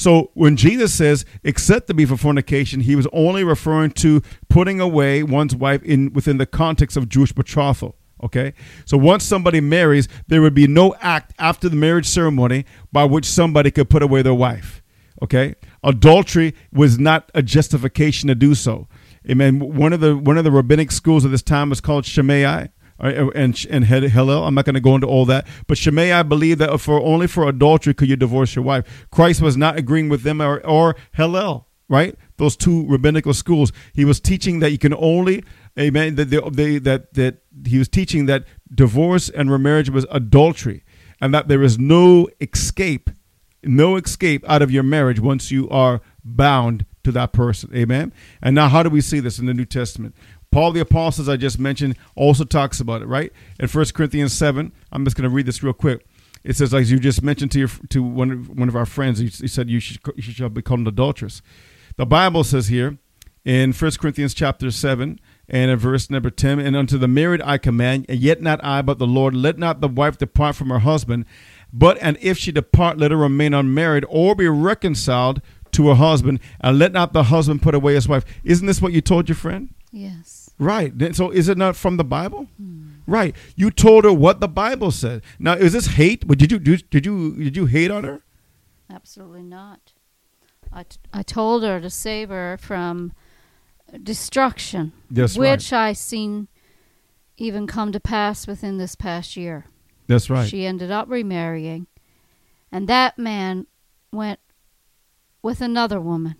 So when Jesus says, except to be for fornication, he was only referring to putting away one's wife within the context of Jewish betrothal. Okay, so once somebody marries, there would be no act after the marriage ceremony by which somebody could put away their wife. Okay, adultery was not a justification to do so. Amen. One of the rabbinic schools of this time was called Shammai and Hillel. I'm not going to go into all that, but Shammai believed that only for adultery could you divorce your wife. Christ was not agreeing with them or Hillel, right? Those two rabbinical schools. He was teaching that you can only, amen, that he was teaching that divorce and remarriage was adultery, and that there is no escape out of your marriage once you are bound to that person. Amen. And now, how do we see this in the New Testament? Paul the Apostle, as I just mentioned, also talks about it, right? In 1 Corinthians 7, I'm just going to read this real quick. It says, like you just mentioned to one of our friends, he said you shall be called an adulteress. The Bible says here in 1 Corinthians chapter 7 and in verse number 10, and unto the married I command, and yet not I, but the Lord, let not the wife depart from her husband, and if she depart, let her remain unmarried, or be reconciled to her husband, and let not the husband put away his wife. Isn't this what you told your friend? Yes. Right. So is it not from the Bible? Right. You told her what the Bible said. Now, is this hate? Did you hate on her? Absolutely not. I told her to save her from destruction, That's which right. I seen even come to pass within this past year. That's right. She ended up remarrying, and that man went with another woman.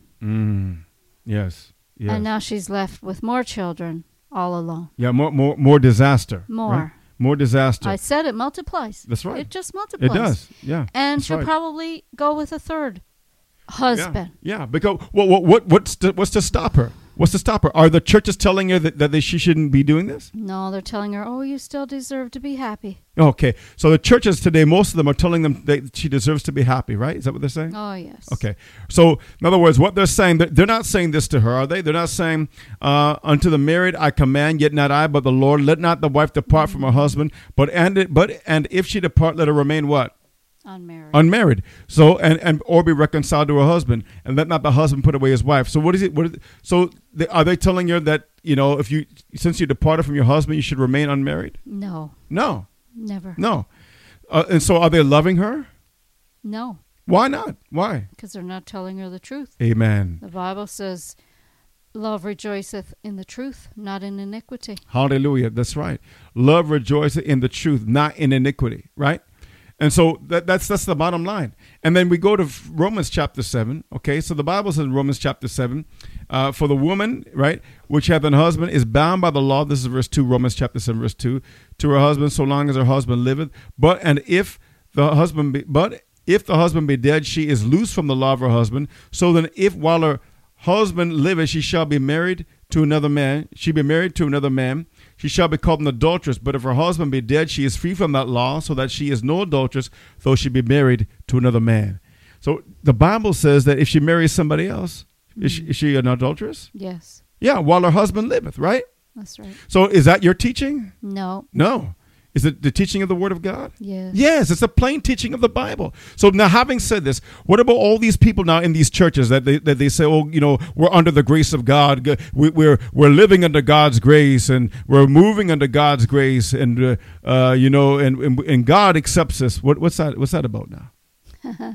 Yes. Yes. And now she's left with more children all alone. Yeah, more disaster. More. Right? More disaster. I said it multiplies. That's right. It just multiplies. It does. Yeah. And That's she'll right. probably go with a third husband. Yeah. Because what's to stop her? What's to stop her? Are the churches telling her that she shouldn't be doing this? No, they're telling her, oh, you still deserve to be happy. Okay. So the churches today, most of them are telling them that she deserves to be happy, right? Is that what they're saying? Oh, yes. Okay. So, in other words, what they're saying, they're not saying this to her, are they? They're not saying, unto the married I command, yet not I, but the Lord, let not the wife depart from her husband, and if she depart, let her remain what? Unmarried. So or be reconciled to her husband, and let not the husband put away his wife. So what is it? Are they telling her that, since you departed from your husband, you should remain unmarried? No. Never. No. And so are they loving her? No. Why not? Why? Because they're not telling her the truth. Amen. The Bible says, love rejoiceth in the truth, not in iniquity. Hallelujah. That's right. Love rejoiceth in the truth, not in iniquity. Right? And so that's the bottom line. And then we go to Romans chapter 7. Okay, so the Bible says in Romans chapter 7, for the woman, right, which hath an husband, is bound by the law. This is verse 2, Romans chapter 7, verse 2, to her husband so long as her husband liveth. But if the husband be dead, she is loose from the law of her husband. So then if while her husband liveth, she shall be married to another man, she shall be called an adulteress. But if her husband be dead, she is free from that law, so that she is no adulteress, though she be married to another man. So the Bible says that if she marries somebody else, is she an adulteress? Yes. Yeah, while her husband liveth, right? That's right. So is that your teaching? No. No. Is it the teaching of the Word of God? Yes. Yes, it's a plain teaching of the Bible. So now, having said this, what about all these people now in these churches that they say, oh, we're under the grace of God, we're living under God's grace, and we're moving under God's grace, and and God accepts us. What's that about now?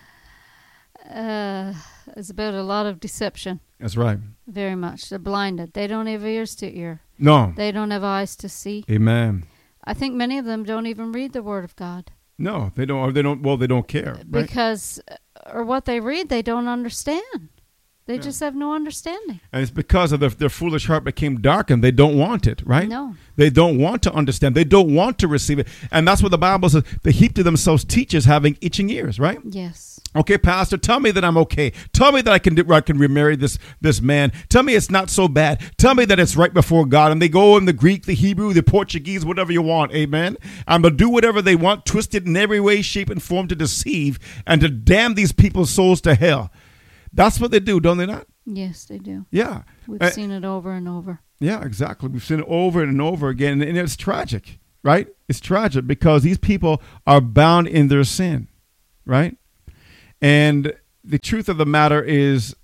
It's about a lot of deception. That's right. Very much. They're blinded. They don't have ears to hear. No. They don't have eyes to see. Amen. I think many of them don't even read the Word of God. No, they don't. Or they don't. Well, they don't care. Right? Because, or what they read, they don't understand. They just have no understanding. And it's because of their foolish heart became darkened. They don't want it, right? No. They don't want to understand. They don't want to receive it. And that's what the Bible says. They heap to themselves teachers having itching ears, right? Yes. Okay, Pastor, tell me that I'm okay. Tell me that I can remarry this man. Tell me it's not so bad. Tell me that it's right before God. And they go in the Greek, the Hebrew, the Portuguese, whatever you want. Amen. And they'll do whatever they want, twisted in every way, shape, and form to deceive and to damn these people's souls to hell. That's what they do, don't they not? Yes, they do. Yeah. We've seen it over and over. Yeah, exactly. We've seen it over and over again. And it's tragic, right? It's tragic because these people are bound in their sin, right? And the truth of the matter is,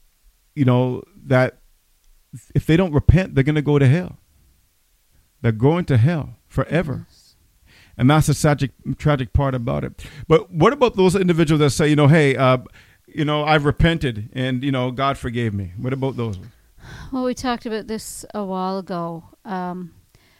that if they don't repent, they're going to go to hell. They're going to hell forever. Yes. And that's the tragic part about it. But what about those individuals that say, hey, I've repented and, God forgave me? What about those ones? Well, we talked about this a while ago. I'd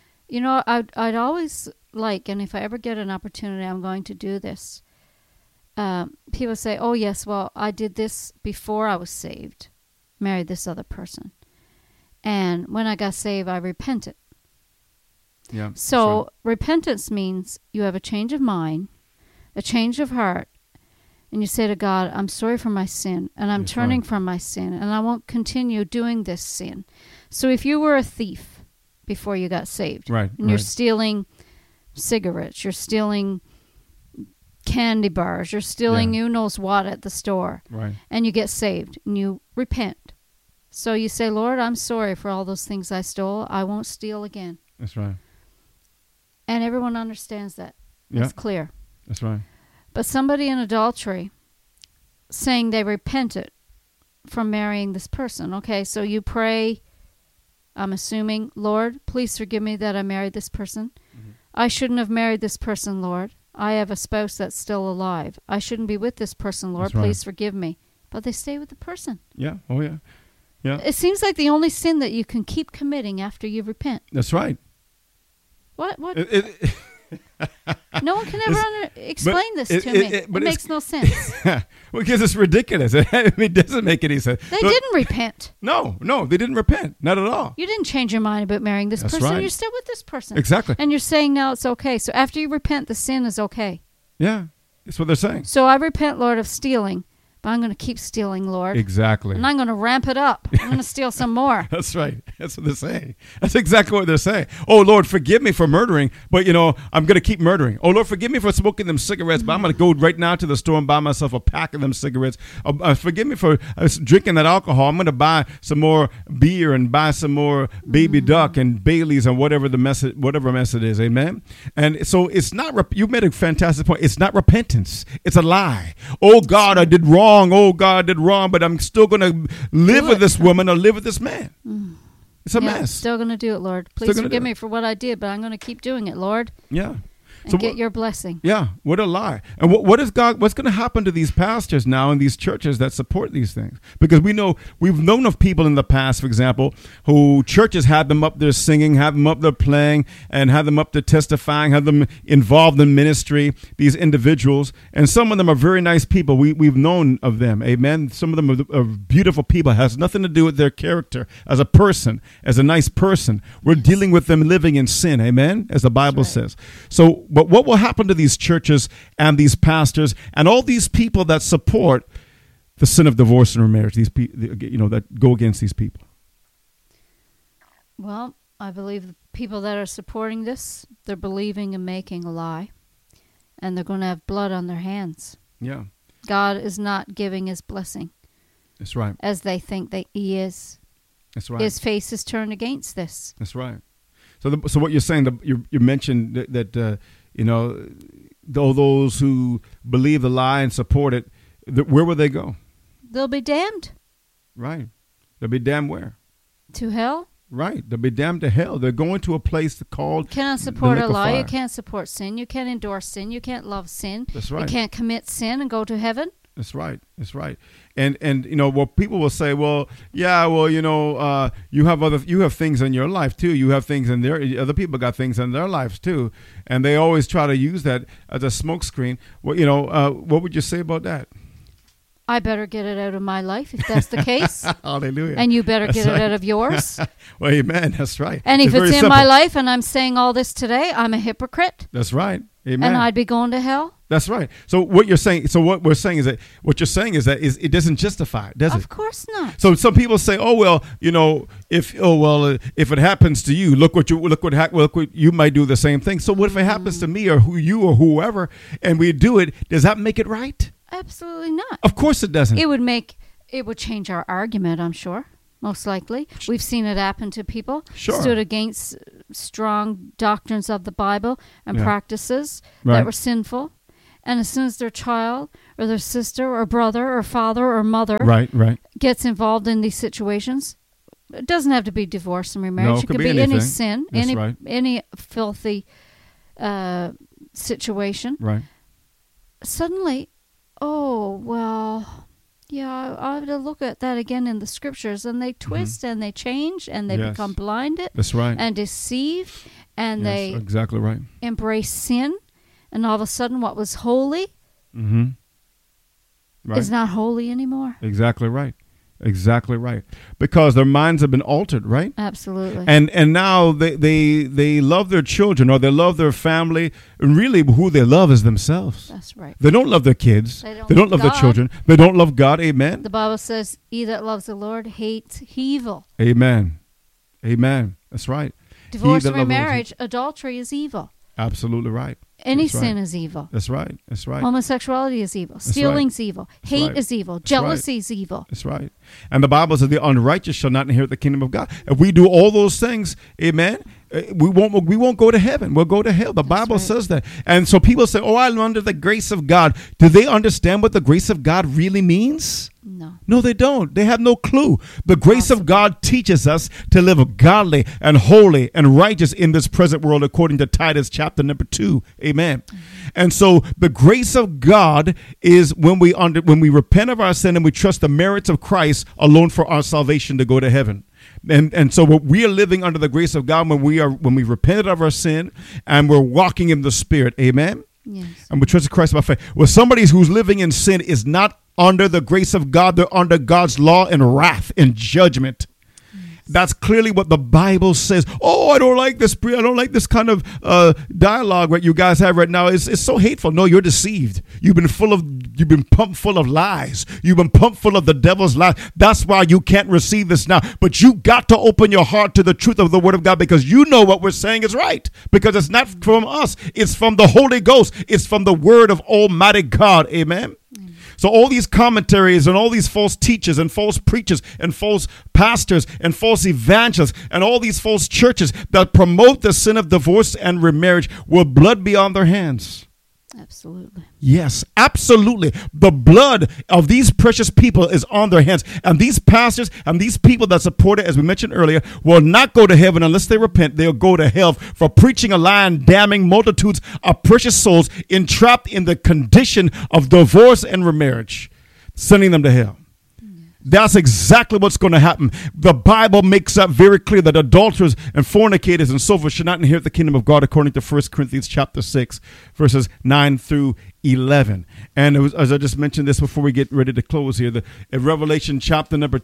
always like, and if I ever get an opportunity, I'm going to do this. People say, oh, yes, well, I did this before I was saved, married this other person. And when I got saved, I repented. Yeah. So repentance means you have a change of mind, a change of heart, and you say to God, I'm sorry for my sin, and I'm turning from my sin, and I won't continue doing this sin. So if you were a thief before you got saved, and you're stealing cigarettes, you're stealing candy bars, you're stealing who knows what at the store, and you get saved, and you repent. So you say, Lord, I'm sorry for all those things I stole. I won't steal again. That's right. And everyone understands that. It's clear. That's right. But somebody in adultery saying they repented from marrying this person. Okay, so you pray, I'm assuming, Lord, please forgive me that I married this person. Mm-hmm. I shouldn't have married this person, Lord. I have a spouse that's still alive. I shouldn't be with this person, Lord. Please forgive me. But they stay with the person. Yeah. Oh, yeah. Yeah. It seems like the only sin that you can keep committing after you repent. That's right. What? No one can ever explain this to me. It makes no sense. Well, because it's ridiculous. It doesn't make any sense. They didn't repent. No, they didn't repent. Not at all. You didn't change your mind about marrying this person. Right. You're still with this person. Exactly. And you're saying now it's okay. So after you repent, the sin is okay. Yeah, that's what they're saying. So I repent, Lord, of stealing. But I'm going to keep stealing, Lord. Exactly. And I'm going to ramp it up. I'm going to steal some more. That's right. That's what they're saying. That's exactly what they're saying. Oh, Lord, forgive me for murdering, but, I'm going to keep murdering. Oh, Lord, forgive me for smoking them cigarettes, but I'm going to go right now to the store and buy myself a pack of them cigarettes. Forgive me for drinking that alcohol. I'm going to buy some more beer and buy some more Baby Duck and Bailey's and whatever mess it is. Amen? And so it's not, you made a fantastic point. It's not repentance. It's a lie. Oh, God, I did wrong. Oh, God, I did wrong, but I'm still going to live with this woman or live with this man. It's a mess. Still going to do it, Lord. Please forgive me for what I did, but I'm going to keep doing it, Lord. Yeah. And get your blessing. Yeah, what a lie. And what's going to happen to these pastors now in these churches that support these things? Because we've known of people in the past, for example, who churches had them up there singing, had them up there playing, and had them up there testifying, had them involved in ministry, these individuals. And some of them are very nice people. We've known of them, amen? Some of them are beautiful people. It has nothing to do with their character as a person, as a nice person. We're dealing with them living in sin, amen? As the Bible says. So, but what will happen to these churches and these pastors and all these people that support the sin of divorce and remarriage? These people, that go against these people. Well, I believe the people that are supporting this, they're believing and making a lie, and they're going to have blood on their hands. Yeah, God is not giving His blessing. That's right. As they think that He is. That's right. His face is turned against this. That's right. So what you're saying, you mentioned that all those who believe the lie and support it, where will they go? They'll be damned. Right. They'll be damned where? To hell. Right. They'll be damned to hell. They're going to a place called You cannot support a lie. You can't support sin. You can't endorse sin. You can't love sin. That's right. You can't commit sin and go to heaven. That's right. That's right. And people will say, well, yeah, well, you have things in your life too. You have things in other people got things in their lives too, and they always try to use that as a smokescreen. Well, what would you say about that? I better get it out of my life if that's the case. Hallelujah. And you better get it out of yours. Well, amen. That's right. And if it's in my life and I'm saying all this today, I'm a hypocrite. That's right. Amen. And I'd be going to hell. That's right. So what you're saying, what we're saying is that it doesn't justify it, does it? Of course not. So some people say, oh well, if it happens to you, look what you might do the same thing. So what if it happens to me or whoever, and we do it? Does that make it right? Absolutely not. Of course it doesn't. It would change our argument, I'm sure. Most likely. We've seen it happen to people stood against strong doctrines of the Bible and practices that were sinful. And as soon as their child or their sister or brother or father or mother Right. gets involved in these situations, it doesn't have to be divorce and remarriage. No, it could be any anything. sin, That's right. any filthy situation. Right. Suddenly, oh, well, yeah, I have to look at that again in the scriptures. And they twist and they change and they Yes. become blinded That's right. and deceived. And Yes, they exactly right. embrace sin. And all of a sudden, what was holy Mm-hmm. Right. is not holy anymore. Exactly right. Exactly right. Because their minds have been altered, right? Absolutely. And now they love their children or they love their family. And really, who they love is themselves. That's right. They don't love their kids. They don't They don't love love their God. children. They don't love God. Amen. The Bible says, he that loves the Lord hates evil. Amen. Amen. That's right. Divorce, that loves the Lord remarriage, adultery is evil. Absolutely right. Any That's right. sin is evil. That's right. That's right. Homosexuality is evil. right. Stealing's evil. That's Hate right. is evil. right. Jealousy is evil. That's right. And the Bible says the unrighteous shall not inherit the kingdom of God. If we do all those things, amen, we won't go to heaven. We'll go to hell. The Bible right. says that. And so people say, oh, I'm under the grace of God. Do they understand what the grace of God really means? No. No, they don't. They have no clue. The grace of God teaches us to live godly and holy and righteous in this present world, according to Titus chapter number 2. Amen. And so the grace of God is when we repent of our sin and we trust the merits of Christ alone for our salvation to go to heaven. And so we are living under the grace of God when we repented of our sin and we're walking in the Spirit. Amen. Yes. And we trust Christ by faith. Well, somebody who's living in sin is not under the grace of God. They're under God's law and wrath and judgment. That's clearly what the Bible says. Oh, I don't like this. I don't like this kind of dialogue that you guys have right now. It's so hateful. No, you're deceived. You've been pumped full of lies. You've been pumped full of the devil's lies. That's why you can't receive this now. But you got to open your heart to the truth of the Word of God, because you know what we're saying is right. Because it's not from us. It's from the Holy Ghost. It's from the Word of Almighty God. Amen. So all these commentaries and all these false teachers and false preachers and false pastors and false evangelists and all these false churches that promote the sin of divorce and remarriage will blood be on their hands. Absolutely. Yes, absolutely. The blood of these precious people is on their hands. And these pastors and these people that support it, as we mentioned earlier, will not go to heaven unless they repent. They'll go to hell for preaching a lie and damning multitudes of precious souls entrapped in the condition of divorce and remarriage, sending them to hell. That's exactly what's going to happen. The Bible makes that very clear that adulterers and fornicators and so forth should not inherit the kingdom of God, according to 1 Corinthians chapter 6, verses 9 through 11. And it was, as I just mentioned this before we get ready to close here, in Revelation chapter number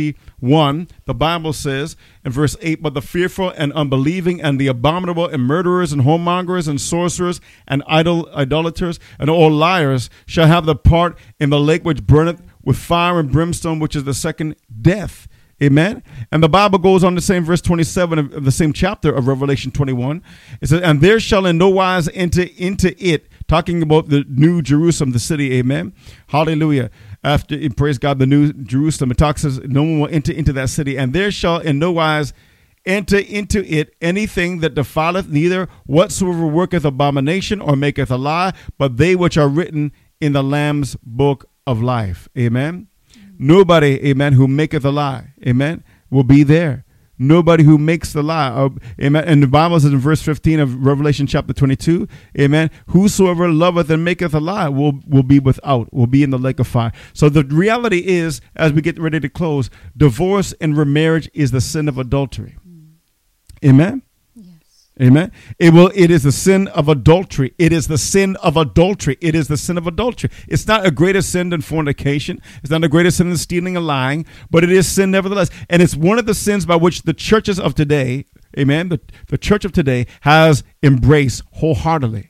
21, the Bible says in verse 8, but the fearful and unbelieving and the abominable and murderers and whoremongers and sorcerers and idolaters and all liars shall have the part in the lake which burneth with fire and brimstone, which is the second death. Amen. And the Bible goes on the same verse 27 of the same chapter of Revelation 21. It says, and there shall in no wise enter into it, talking about the new Jerusalem, the city. Amen. Hallelujah. After, praise God, the new Jerusalem, it talks says no one will enter into that city. And there shall in no wise enter into it anything that defileth, neither whatsoever worketh abomination or maketh a lie, but they which are written in the Lamb's book of life. Amen. Nobody, amen, who maketh a lie, amen, will be there. Nobody who makes the lie, amen. And the Bible says in verse 15 of Revelation chapter 22, amen, whosoever loveth and maketh a lie will be without, will be in the lake of fire. So the reality is, as we get ready to close, divorce and remarriage is the sin of adultery. Amen. Amen. It is the sin of adultery. It is the sin of adultery. It is the sin of adultery. It's not a greater sin than fornication. It's not a greater sin than stealing and lying, but it is sin nevertheless. And it's one of the sins by which the churches of today, amen, the church of today has embraced wholeheartedly.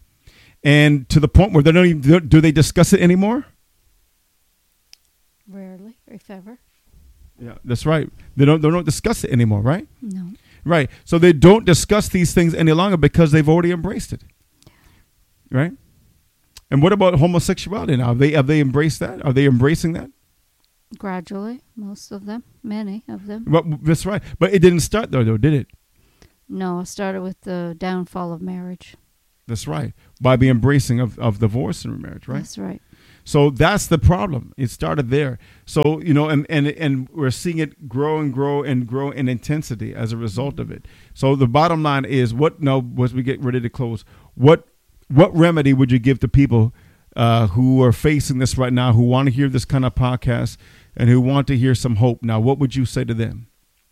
And to the point where they don't even, do they discuss it anymore? Rarely, if ever. Yeah, that's right. They don't discuss it anymore, right? No. Right. So they don't discuss these things any longer because they've already embraced it. Right? And what about homosexuality now? Have they embraced that? Are they embracing that? Gradually, most of them, many of them. Well, that's right. But it didn't start though, did it? No, it started with the downfall of marriage. That's right. By the embracing of divorce and remarriage, right? That's right. So that's the problem. It started there. So, and we're seeing it grow and grow and grow in intensity as a result of it. So the bottom line is as we get ready to close, what remedy would you give to people who are facing this right now, who want to hear this kind of podcast and who want to hear some hope? Now, what would you say to them?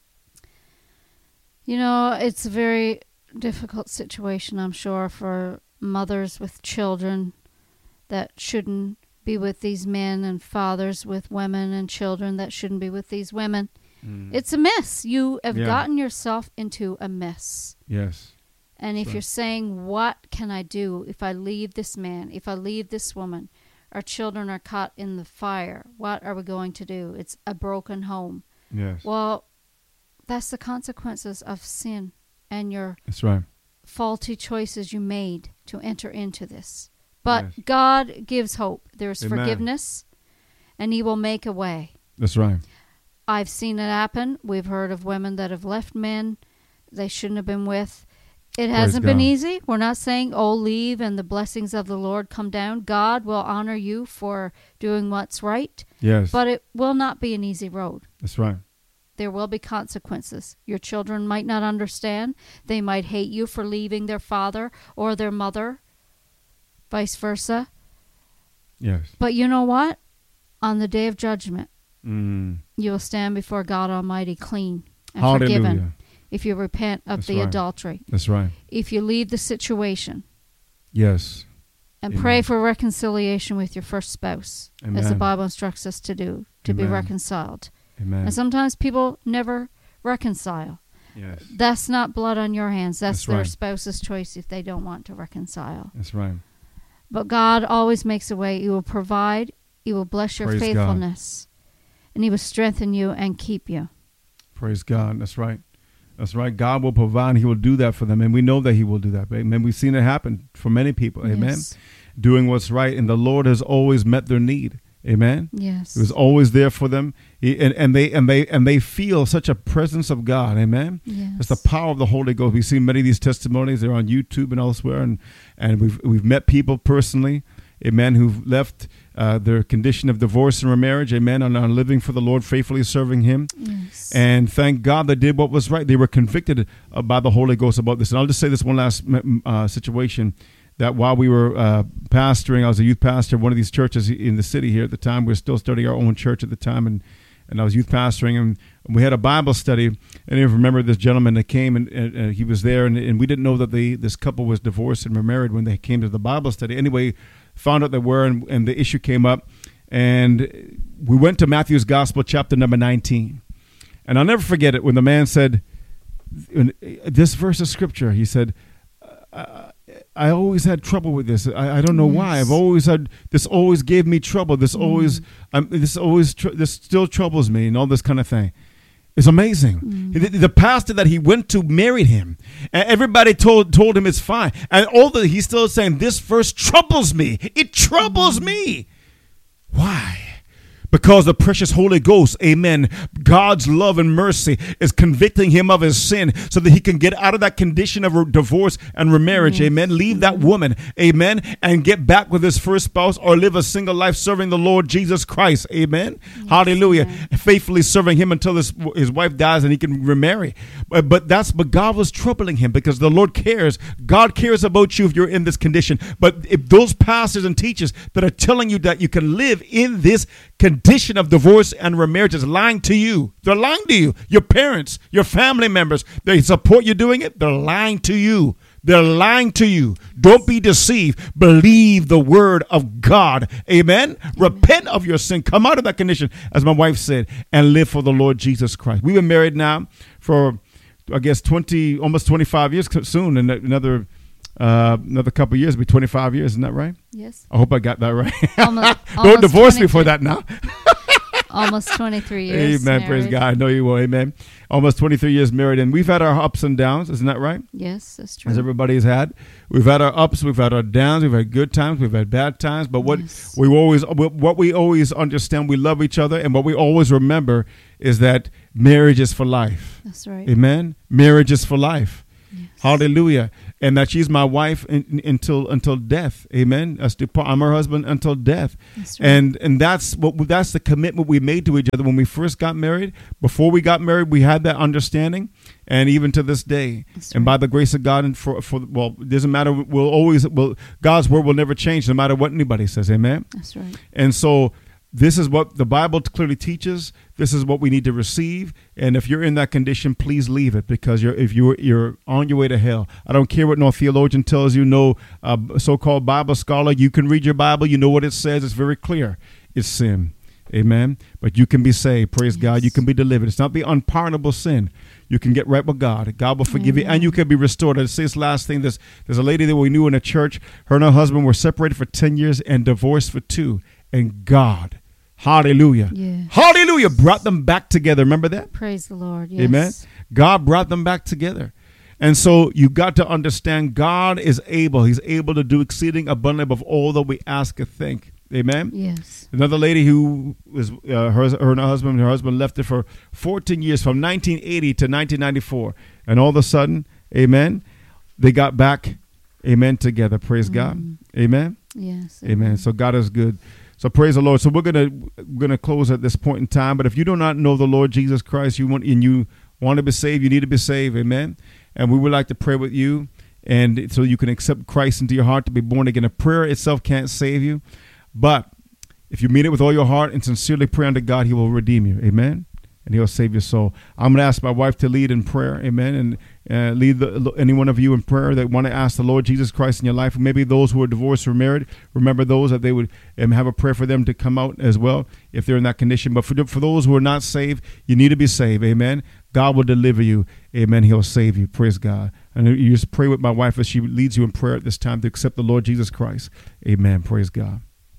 It's a very difficult situation, I'm sure, for mothers with children that shouldn't be with these men, and fathers with women and children that shouldn't be with these women. It's a mess. You have gotten yourself into a mess. Yes. And if you're saying, what can I do if I leave this man, if I leave this woman? Our children are caught in the fire. What are we going to do? It's a broken home. Yes. Well, that's the consequences of sin and your That's right. faulty choices you made to enter into this. But God gives hope. There's forgiveness, and He will make a way. That's right. I've seen it happen. We've heard of women that have left men they shouldn't have been with. It hasn't been easy. We're not saying, leave and the blessings of the Lord come down. God will honor you for doing what's right. Yes. But it will not be an easy road. That's right. There will be consequences. Your children might not understand. They might hate you for leaving their father or their mother, vice versa. Yes. But you know what? On the day of judgment, you will stand before God Almighty clean and Hallelujah. forgiven if you repent of That's the right. adultery. That's right. If you leave the situation. Yes. And Amen. pray for reconciliation with your first spouse, Amen. as the Bible instructs us to do, to be Amen. reconciled. Amen. And sometimes people never reconcile. Yes. That's not blood on your hands. That's their right. spouse's choice if they don't want to reconcile. That's right. But God always makes a way. He will provide. He will bless your Praise faithfulness. And He will strengthen you and keep you. Praise God. That's right. That's right. God will provide. He will do that for them. And we know that He will do that. Amen. We've seen it happen for many people. Amen. Yes. Doing what's right. And the Lord has always met their need. Amen. Yes. He was always there for them. And they feel such a presence of God. Amen. Yes. It's the power of the Holy Ghost. We've seen many of these testimonies. They're on YouTube and elsewhere. And we've met people personally, amen, who've left their condition of divorce and remarriage, amen, and are living for the Lord, faithfully serving Him. Yes. And thank God they did what was right. They were convicted by the Holy Ghost about this. And I'll just say this one last situation, that while we were pastoring, I was a youth pastor of one of these churches in the city here at the time. We were still starting our own church at the time, and I was youth pastoring, and we had a Bible study. And I remember this gentleman that came, and he was there, and we didn't know that this couple was divorced and remarried when they came to the Bible study. Anyway, found out they were, and the issue came up, and we went to Matthew's Gospel, chapter number 19. And I'll never forget it when the man said, this verse of Scripture, he said, I always had trouble with this. I don't know why. I've always had this. Always gave me trouble. This this still troubles me, and all this kind of thing. It's amazing. The pastor that he went to married him, and everybody told him it's fine. And he's still saying, this verse troubles me. It troubles me. Why? Because the precious Holy Ghost, amen, God's love and mercy is convicting him of his sin so that he can get out of that condition of divorce and remarriage, amen, leave that woman, amen, and get back with his first spouse or live a single life serving the Lord Jesus Christ, amen, hallelujah, faithfully serving Him until his wife dies and he can remarry. But God was troubling him because the Lord cares. God cares about you if you're in this condition. But if those pastors and teachers that are telling you that you can live in this condition of divorce and remarriage is lying to you. They're lying to you. Your parents, your family members, they support you doing it. They're lying to you. They're lying to you. Don't be deceived. Believe the word of God. Amen. Repent of your sin. Come out of that condition, as my wife said, and live for the Lord Jesus Christ. We've been married now for, I guess, almost 25 years soon, and another couple of years, be 25 years. Isn't that right? Yes. I hope I got that right. Almost Don't divorce me for that now. Almost 23 years. Amen. Married. Praise God. I know you will. Amen. Almost 23 years married, and we've had our ups and downs. Isn't that right? Yes, that's true. As everybody's had. We've had our ups, we've had our downs, we've had good times, we've had bad times. But what we always understand, we love each other, and what we always remember is that marriage is for life. That's right. Amen. Marriage is for life. Yes. Hallelujah. and that she's my wife until death. Amen. I'm her husband until death. That's right. And that's the commitment we made to each other when we first got married. Before we got married, we had that understanding, and even to this day. That's and right. by the grace of God, and it doesn't matter. God's word will never change, no matter what anybody says. Amen. That's right. And so this is what the Bible clearly teaches. This is what we need to receive. And if you're in that condition, please leave it, because you're on your way to hell. I don't care what no theologian tells you, no so-called Bible scholar. You can read your Bible. You know what it says. It's very clear. It's sin. Amen. But you can be saved. Praise God. You can be delivered. It's not the unpardonable sin. You can get right with God. God will forgive you, and you can be restored. I'll say this last thing. There's a lady that we knew in a church. Her and her husband were separated for 10 years and divorced for 2. And God, hallelujah, hallelujah, brought them back together. Remember that? Praise the Lord. Yes. Amen. God brought them back together. And so you got to understand God is able. He's able to do exceeding abundantly above all that we ask or think. Amen. Yes. Another lady who was her and her husband left her for 14 years, from 1980 to 1994. And all of a sudden, amen, they got back, amen, together. Praise God. Amen. Yes. Amen. So God is good. So praise the Lord. So we're gonna close at this point in time. But if you do not know the Lord Jesus Christ, you want to be saved, you need to be saved. Amen. And we would like to pray with you, and so you can accept Christ into your heart to be born again. A prayer itself can't save you, but if you mean it with all your heart and sincerely pray unto God, He will redeem you. Amen. And He'll save your soul. I'm going to ask my wife to lead in prayer. Amen. And lead any one of you in prayer that want to ask the Lord Jesus Christ in your life. Maybe those who are divorced or married, remember those, that they would have a prayer for them to come out as well if they're in that condition. But for those who are not saved, you need to be saved. Amen. God will deliver you. Amen. He'll save you. Praise God. And you just pray with my wife as she leads you in prayer at this time to accept the Lord Jesus Christ. Amen. Praise God.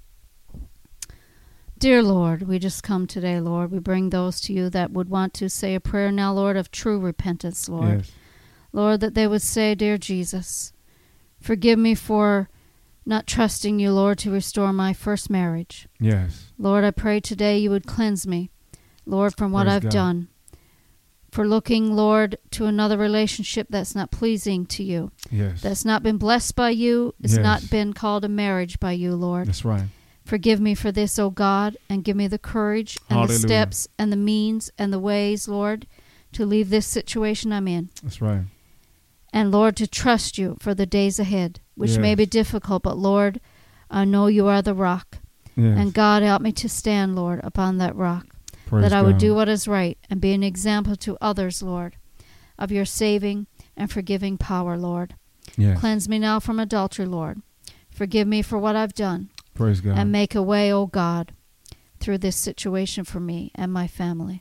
Dear Lord, we just come today, Lord. We bring those to you that would want to say a prayer now, Lord, of true repentance, Lord. Yes. Lord, that they would say, Dear Jesus, forgive me for not trusting you, Lord, to restore my first marriage. Yes. Lord, I pray today you would cleanse me, Lord, from what Praise I've God. done. For looking, Lord, to another relationship that's not pleasing to you. Yes. That's not been blessed by you. It's Yes. not been called a marriage by you, Lord. That's right. Forgive me for this, O God, and give me the courage and Hallelujah. the steps and the means and the ways, Lord, to leave this situation I'm in. That's right. And, Lord, to trust you for the days ahead, which may Yes. be difficult, but, Lord, I know you are the rock. Yes. And, God, help me to stand, Lord, upon that rock, Praise that I would God. do what is right and be an example to others, Lord, of your saving and forgiving power, Lord. Yes. Cleanse me now from adultery, Lord. Forgive me for what I've done. Praise God. And make a way, O God, through this situation for me and my family.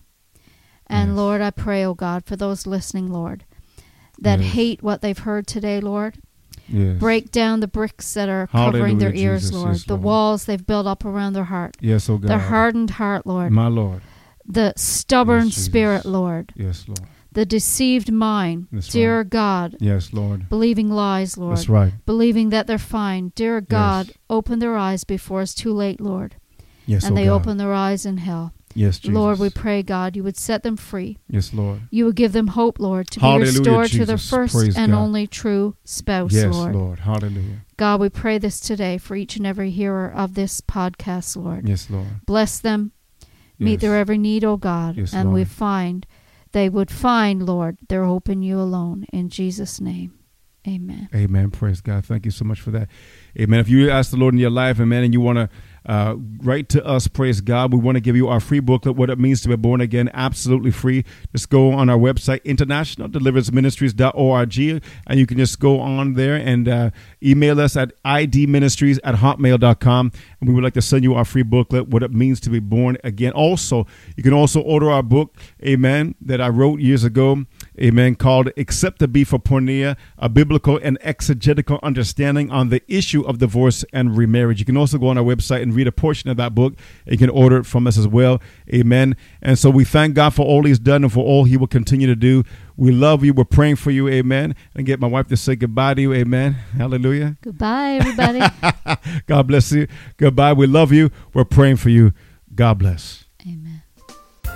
And Yes. Lord, I pray, O God, for those listening, Lord, that Yes. hate what they've heard today, Lord. Yes. Break down the bricks that are covering their Hallelujah, ears, Jesus. Lord. Yes, the Lord. walls they've built up around their heart. Yes, oh God. The hardened heart, Lord. My Lord. The stubborn Yes, Jesus. spirit, Lord. Yes, Lord. The deceived mind. That's Dear right. God. Yes, Lord. Believing lies, Lord. That's right. Believing that they're fine. Dear God, Yes. open their eyes before it's too late, Lord. Yes, And oh they God. open their eyes in hell. Yes, Jesus. Lord, we pray, God, you would set them free. Yes, Lord. You would give them hope, Lord, to Hallelujah, be restored to their Jesus. first Praise and God. only true spouse, Yes, Lord. Lord. Hallelujah. God, we pray this today for each and every hearer of this podcast, Lord. Yes, Lord. Bless them, meet Yes. their every need, O God, Yes, and we Lord. they would find, Lord, their hope in you alone. In Jesus' name, amen. Amen. Praise God. Thank you so much for that. Amen. If you ask the Lord in your life, amen, and you want to write to us, praise God, we want to give you our free booklet, What It Means to Be Born Again, absolutely free. Just go on our website, internationaldeliveranceministries.org, and you can just go on there and email us at idministries@hotmail.com, and we would like to send you our free booklet, What It Means to Be Born Again. Also, you can also order our book, amen, that I wrote years ago, amen, called Accept the Be for Pornea, a biblical and exegetical understanding on the issue of divorce and remarriage. You can also go on our website and read a portion of that book. You can order it from us as well. Amen. And so we thank God for all he's done and for all he will continue to do. We love you. We're praying for you. Amen. And get my wife to say goodbye to you. Amen. Hallelujah. Goodbye, everybody. God bless you. Goodbye. We love you. We're praying for you. God bless. Amen.